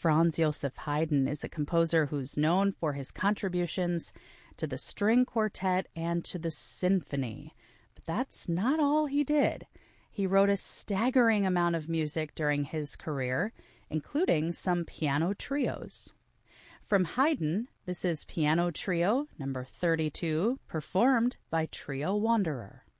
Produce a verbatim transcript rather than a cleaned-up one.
Franz Joseph Haydn is a composer who's known for his contributions to the string quartet and to the symphony. But that's not all he did. He wrote a staggering amount of music during his career, including some piano trios. From Haydn, this is Piano Trio number thirty-two, performed by Trio Wanderer.